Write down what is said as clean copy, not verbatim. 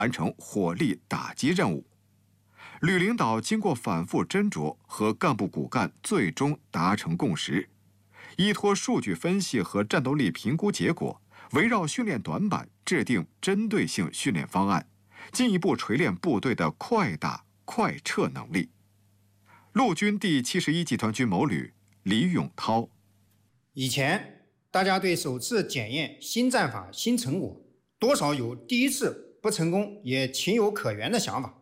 完成火力打击任务。吕领导经过反复斟酌，和干部骨干最终达成共识，依托数据分析和战斗力评估结果，围绕训练短板制定针对性训练方案，进一步锤炼部队的快打快撤能力。陆军第71集团军某旅李永涛： 以前大家对首次检验新战法新成果，多少有第一次不成功也情有可原的想法。